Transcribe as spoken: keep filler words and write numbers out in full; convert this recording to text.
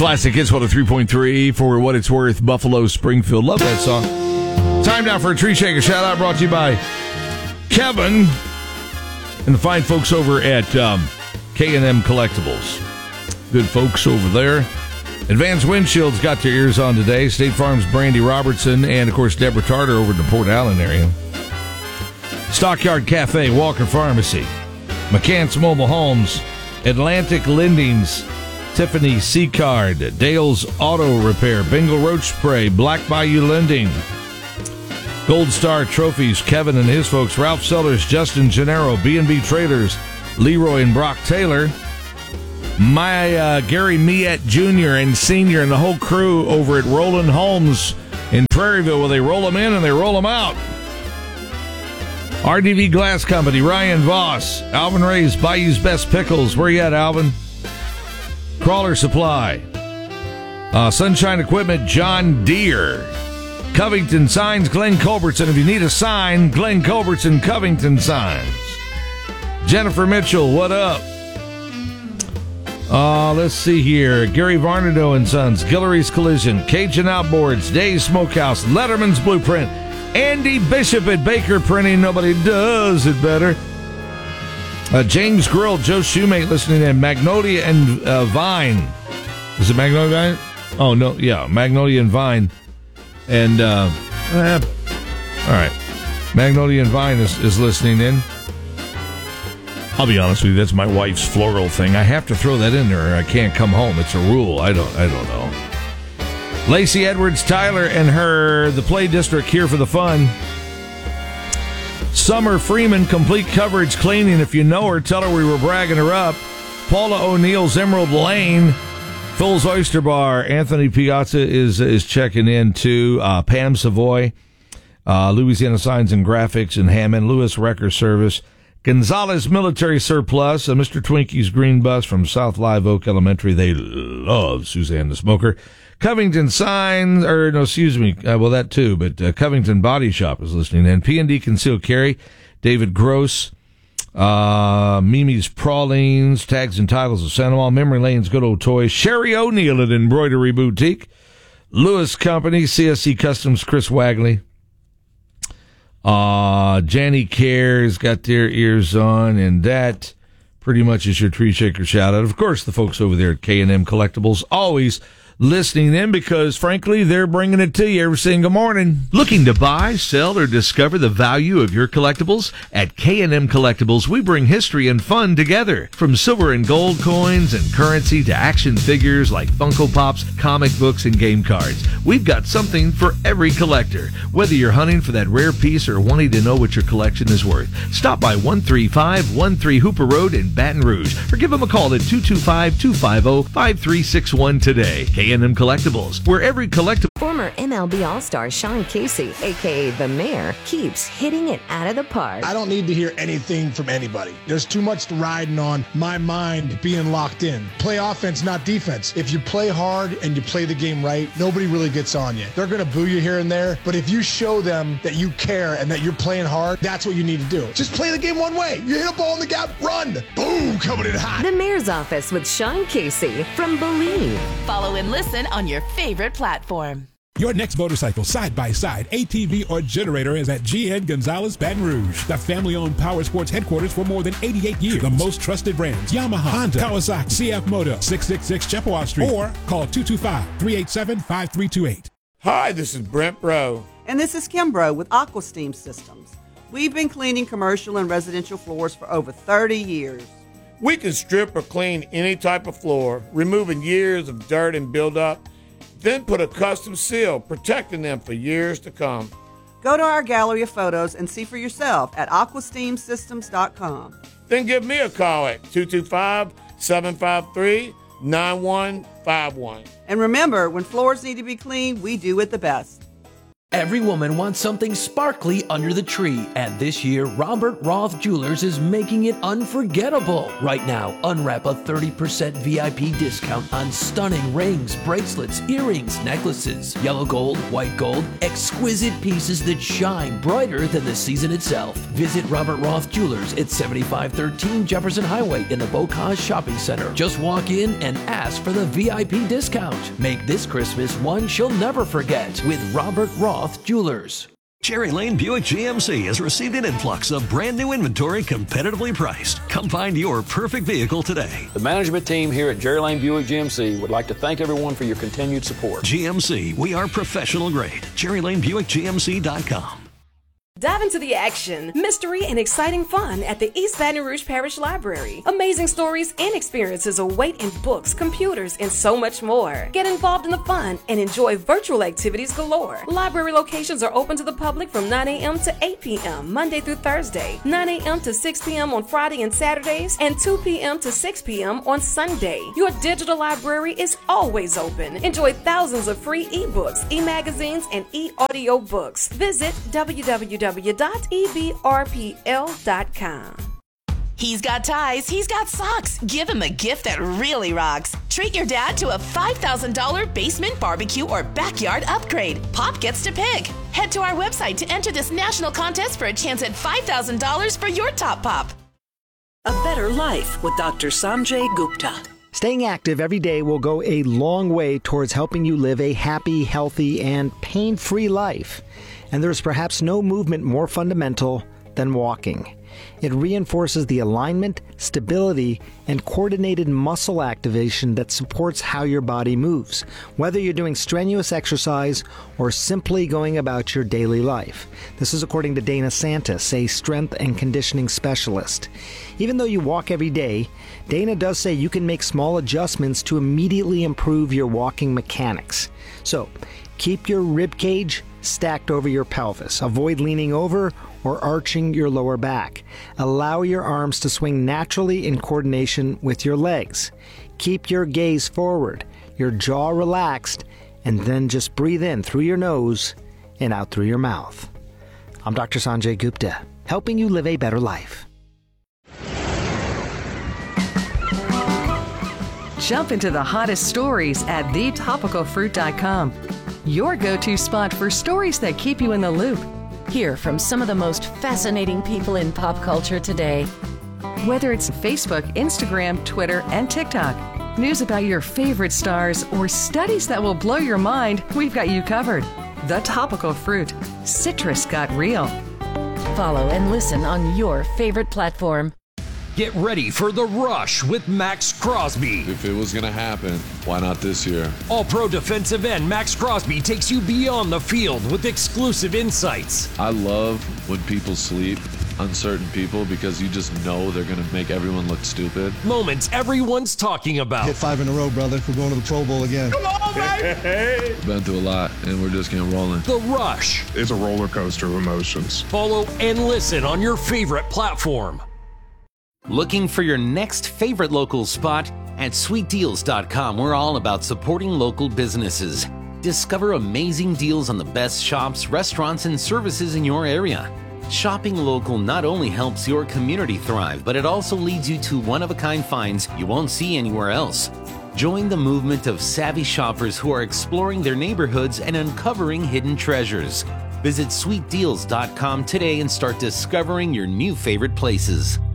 Classic Hits one oh three point three for what it's worth. Buffalo Springfield. Love that song. Time now for a tree shaker shout out brought to you by Kevin and the fine folks over at um, K and M Collectibles. Good folks over there. Advanced Windshield's got their ears on today. State Farm's Brandy Robertson and, of course, Deborah Tarter over in the Port Allen area. Stockyard Cafe, Walker Pharmacy, McCants Mobile Homes, Atlantic Lendings, Tiffany Seacard, Dale's Auto Repair, Bingle Roach Spray, Black Bayou Lending, Gold Star Trophies, Kevin and his folks, Ralph Sellers, Justin Gennaro, B and B Traders, Leroy and Brock Taylor, my uh, Gary Miette Junior and Senior and the whole crew over at Roland Homes in Prairieville, where they roll them in and they roll them out. R D V Glass Company, Ryan Voss, Alvin Ray's Bayou's Best Pickles. Where you at, Alvin? Crawler Supply, uh, Sunshine Equipment, John Deere, Covington Signs, Glenn Culbertson. If you need a sign, Glenn Culbertson, Covington Signs. Jennifer Mitchell, what up? Uh, let's see here. Gary Varnado and Sons, Guillory's Collision, Cajun Outboards, Dave's Smokehouse, Letterman's Blueprint, Andy Bishop at Baker Printing. Nobody does it better. Uh, James Grill, Joe Shoemate listening in. Magnolia and uh, Vine. Is it Magnolia Vine? Oh, no. Yeah, Magnolia and Vine. And, uh, eh, all right. Magnolia and Vine is, is listening in. I'll be honest with you, that's my wife's floral thing. I have to throw that in there or I can't come home. It's a rule. I don't, I don't know. Lacey Edwards Tyler and her, the Play District here for the fun. Summer Freeman, complete coverage cleaning. If you know her, tell her we were bragging her up. Paula O'Neill's Emerald Lane. Phil's Oyster Bar. Anthony Piazza is is checking in too. Uh, Pam Savoy. Uh, Louisiana Signs and Graphics in Hammond. Lewis Wrecker Service. Gonzalez Military Surplus. Uh, Mister Twinkie's Green Bus from South Live Oak Elementary. They love Suzanne the Smoker. Covington Signs, or no, excuse me, uh, well, that too, but uh, Covington Body Shop is listening in. P and D Concealed Carry, David Gross, uh, Mimi's Pralines, Tags and Titles of Santa Maria, Memory Lane's Good Old Toys, Sherry O'Neill at Embroidery Boutique, Lewis Company, C S C Customs, Chris Wagley, uh, Janny Cares got their ears on, and that pretty much is your tree shaker shout out. Of course, the folks over there at K and M Collectibles, always listening in because, frankly, they're bringing it to you every single morning. Looking to buy, sell, or discover the value of your collectibles? At K and M Collectibles, we bring history and fun together. From silver and gold coins and currency to action figures like Funko Pops, comic books, and game cards, we've got something for every collector. Whether you're hunting for that rare piece or wanting to know what your collection is worth, stop by one three five one three Hooper Road in Baton Rouge or give them a call at two two five, two five zero, five three six one today. K and M Collectibles, where every collectible... Former M L B All-Star Sean Casey, a k a. The Mayor, keeps hitting it out of the park. I don't need to hear anything from anybody. There's too much riding on my mind being locked in. Play offense, not defense. If you play hard and you play the game right, nobody really gets on you. They're going to boo you here and there, but if you show them that you care and that you're playing hard, that's what you need to do. Just play the game one way. You hit a ball in the gap, run. Boom, coming in hot. The Mayor's Office with Sean Casey from Believe. Follow and listen on your favorite platform. Your next motorcycle, side-by-side, A T V, or generator is at G N Gonzalez Baton Rouge, the family-owned power sports headquarters for more than eighty-eight years. The most trusted brands, Yamaha, Honda, Kawasaki, C F Moto, six sixty-six Chippewa Street, or call two two five, three eight seven, five three two eight. Hi, this is Brent Bro. And this is Kim Bro with AquaSteam Systems. We've been cleaning commercial and residential floors for over thirty years. We can strip or clean any type of floor, removing years of dirt and buildup, then put a custom seal, protecting them for years to come. Go to our gallery of photos and see for yourself at aqua steam systems dot com. Then give me a call at two two five, seven five three, nine one five one. And remember, when floors need to be cleaned, we do it the best. Every woman wants something sparkly under the tree, and this year, Robert Roth Jewelers is making it unforgettable. Right now, unwrap a thirty percent V I P discount on stunning rings, bracelets, earrings, necklaces, yellow gold, white gold, exquisite pieces that shine brighter than the season itself. Visit Robert Roth Jewelers at seventy-five thirteen Jefferson Highway in the Bocage Shopping Center. Just walk in and ask for the V I P discount. Make this Christmas one she'll never forget with Robert Roth Jewelers. Cherry Lane Buick G M C has received an influx of brand new inventory competitively priced. Come find your perfect vehicle today. The management team here at Cherry Lane Buick G M C would like to thank everyone for your continued support. G M C, we are professional grade. Cherry Lane Buick G M C dot com. Dive into the action, mystery, and exciting fun at the East Baton Rouge Parish Library. Amazing stories and experiences await in books, computers, and so much more. Get involved in the fun and enjoy virtual activities galore. Library locations are open to the public from nine a.m. to eight p.m. Monday through Thursday, nine a.m. to six p.m. on Friday and Saturdays, and two p.m. to six p.m. on Sunday. Your digital library is always open. Enjoy thousands of free ebooks, e-magazines, and e-audio books. Visit w w w dot e b r p l dot com. He's got ties, he's got socks. Give him a gift that really rocks. Treat your dad to a five thousand dollars basement barbecue or backyard upgrade. Pop gets to pick. Head to our website to enter this national contest for a chance at five thousand dollars for your top pop. A Better Life with Doctor Sanjay Gupta. Staying active every day will go a long way towards helping you live a happy, healthy, and pain-free life. And there's perhaps no movement more fundamental than walking. It reinforces the alignment, stability, and coordinated muscle activation that supports how your body moves, whether you're doing strenuous exercise or simply going about your daily life. This is according to Dana Santis, a strength and conditioning specialist. Even though you walk every day, Dana does say you can make small adjustments to immediately improve your walking mechanics. So, keep your rib cage stacked over your pelvis. Avoid leaning over or arching your lower back. Allow your arms to swing naturally in coordination with your legs. Keep your gaze forward, your jaw relaxed, and then just breathe in through your nose and out through your mouth. I'm Doctor Sanjay Gupta, helping you live a better life. Jump into the hottest stories at the topical fruit dot com. Your go-to spot for stories that keep you in the loop. Hear from some of the most fascinating people in pop culture today. Whether it's Facebook, Instagram, Twitter, and TikTok, news about your favorite stars, or studies that will blow your mind, we've got you covered. The Topical Fruit. Citrus got real. Follow and listen on your favorite platform. Get ready for The Rush with Max Crosby. If it was going to happen, why not this year? All-pro defensive end Max Crosby takes you beyond the field with exclusive insights. I love when people sleep on certain people because you just know they're going to make everyone look stupid. Moments everyone's talking about. Hit five in a row, brother. We're going to the Pro Bowl again. Come on, baby! Been through a lot, and we're just getting rolling. The Rush. It's a roller coaster of emotions. Follow and listen on your favorite platform. Looking for your next favorite local spot? At sweet deals dot com, we're all about supporting local businesses. Discover amazing deals on the best shops, restaurants, and services in your area. Shopping local not only helps your community thrive, but it also leads you to one-of-a-kind finds you won't see anywhere else. Join the movement of savvy shoppers who are exploring their neighborhoods and uncovering hidden treasures. Visit sweet deals dot com today and start discovering your new favorite places.